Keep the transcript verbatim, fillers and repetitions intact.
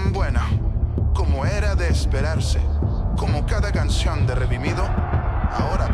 Bueno, como era de esperarse, como cada canción de Redimido, ahora